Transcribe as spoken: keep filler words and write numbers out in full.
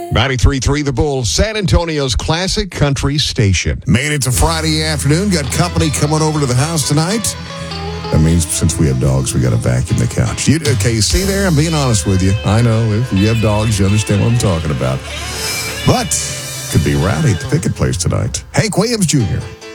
ninety-three point three The Bull, San Antonio's classic country station. Made it to Friday afternoon. Got company coming over to the house tonight. That means since we have dogs, we got to vacuum the couch. You, okay, you see there? I'm being honest with you. I know if you have dogs, you understand what I'm talking about. But could be rowdy at the picket place tonight. Hank Williams Junior